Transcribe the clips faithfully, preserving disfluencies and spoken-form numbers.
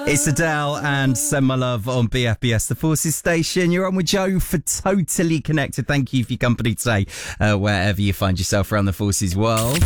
It's Adele and Send My Love on B F B S, the Forces station. You're on with Joe for Totally Connected. Thank you for your company today, uh, wherever you find yourself around the Forces world.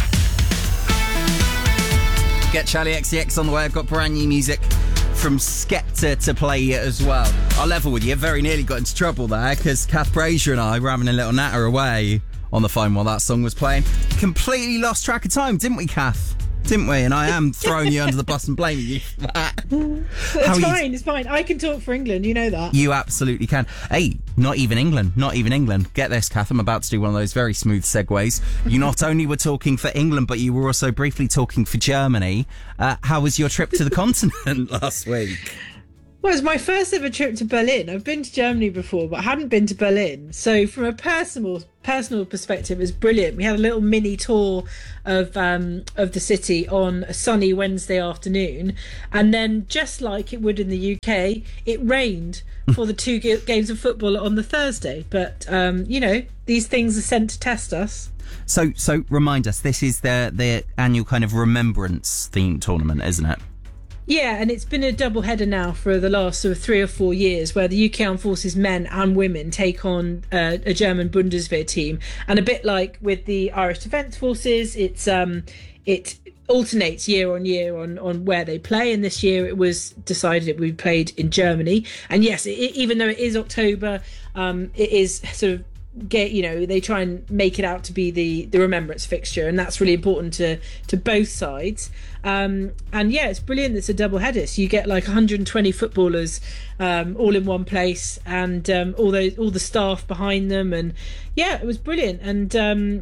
Get Charlie X C X on the way. I've got brand new music from Skepta to play as well. I'll level with you. Very nearly got into trouble there because Kath Brazier and I were having a little natter away on the phone while that song was playing. Completely lost track of time, didn't we, Kath? Didn't we? And I am throwing you under the bus and blaming you for that. It's fine, it's fine. I can talk for England, you know that. You absolutely can. Hey, not even England, not even England. Get this, Kath, I'm about to do one of those very smooth segues. You not only were talking for England, but you were also briefly talking for Germany. Uh, how was your trip to the continent last week? Well, it was my first ever trip to Berlin. I've been to Germany before, but I hadn't been to Berlin. So from a personal personal perspective, it was brilliant. We had a little mini tour of um, of the city on a sunny Wednesday afternoon. And then, just like it would in the U K, it rained for the two g- games of football on the Thursday. But, um, you know, these things are sent to test us. So, so remind us, this is the, the annual kind of remembrance themed tournament, isn't it? Yeah, and it's been a double header now for the last sort of three or four years where the U K Armed Forces men and women take on uh, a German Bundeswehr team. And a bit like with the Irish Defence Forces, it's um, it alternates year on year on, on where they play. And this year it was decided it would be played in Germany. And yes, it, even though it is October, um, it is sort of get you know they try and make it out to be the the remembrance fixture, and that's really important to to both sides. Um and yeah, it's brilliant. It's a double header, so you get like one hundred twenty footballers um all in one place, and um all those all the staff behind them, and yeah, it was brilliant. And um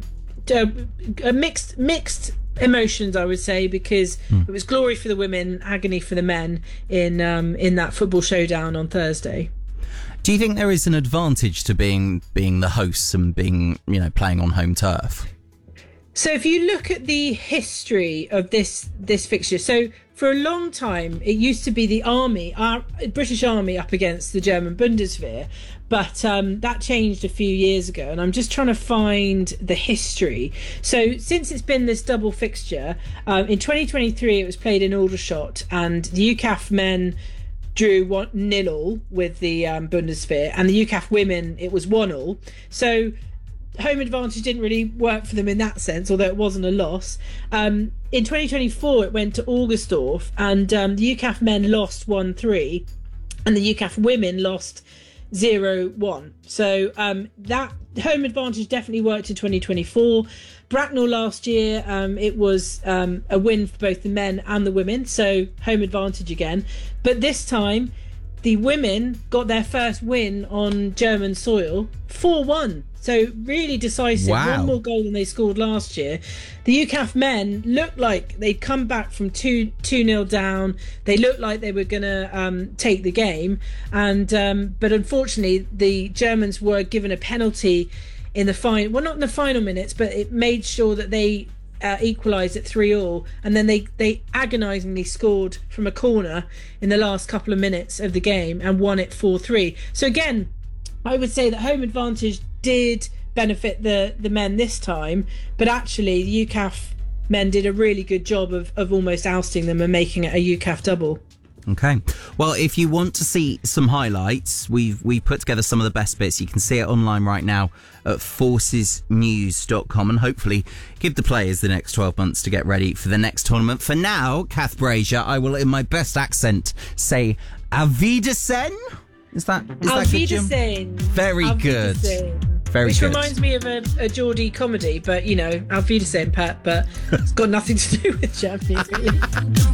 a mixed mixed emotions, I would say, because mm. it was glory for the women, agony for the men in um in that football showdown on Thursday. Do you think there is an advantage to being being the hosts and being, you know, playing on home turf? So if you look at the history of this this fixture, so for a long time it used to be the army, our British Army up against the German Bundeswehr, but um, that changed a few years ago, and I'm just trying to find the history. So since it's been this double fixture, um, in twenty twenty-three it was played in Aldershot, and the U C A F men drew one nil all with the um, Bundeswehr, and the U C A F women it was one all. So home advantage didn't really work for them in that sense, although it wasn't a loss. Um, in twenty twenty-four it went to Augustdorf, and um, the U C A F men lost one three, and the U C A F women lost zero one. So um, that home advantage definitely worked in twenty twenty-four. Bracknell last year, um, it was um, a win for both the men and the women, so home advantage again. But this time, the women got their first win on German soil, four one. So really decisive, wow. One more goal than they scored last year. The U C A F men looked like they'd come back from two two nil down. They looked like they were going to um, take the game, and um, but unfortunately the Germans were given a penalty in the final. Well, not in the final minutes, but it made sure that they uh, equalised at three all, and then they they agonisingly scored from a corner in the last couple of minutes of the game and won it four three. So again, I would say that home advantage did benefit the the men this time, but actually the U C A F men did a really good job of, of almost ousting them and making it a U C A F double. Okay. Well, if you want to see some highlights, we've we put together some of the best bits. You can see it online right now at forces news dot com, and hopefully give the players the next twelve months to get ready for the next tournament. For now, Kath Brazier, I will, in my best accent, say Auf Wiedersehen. Is that, is Auf that good, Jim? Wiedersehen. Very Auf good. Wiedersehen. Very Which good. reminds me of a, a Geordie comedy, but, you know, Auf Wiedersehen, Pat, but it's got nothing to do with Germany, really.